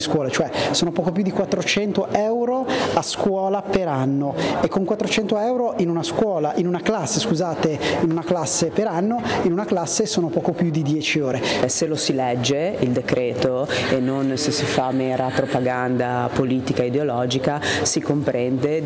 scuola, cioè sono poco più di 400 euro a scuola per anno, e con 400 euro in una classe per anno, in una classe sono poco più di 10 ore. Se lo si legge il decreto e non se si fa mera propaganda politica ideologica, si comprende